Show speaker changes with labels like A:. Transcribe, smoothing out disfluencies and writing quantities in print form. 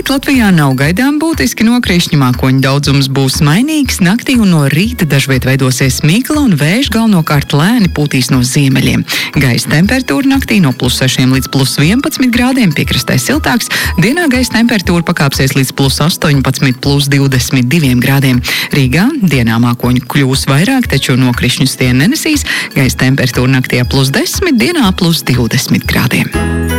A: Rīt Latvijā nav gaidām būtiski nokrišņi, mākoņu daudzums būs mainīgs, naktī un no rīta dažviet veidosies migla un vējš galvenokārt lēni pūtīs no ziemeļiem. Gaisa temperatūra naktī no +6 līdz +11 grādiem, piekrastē siltāks, dienā gaisa temperatūra pakāpsies līdz +18, +22 grādiem. Rīgā dienā mākoņu kļūs vairāk, taču nokrišņus tie nenesīs, gaisa temperatūra naktī +10, dienā +20 grādiem.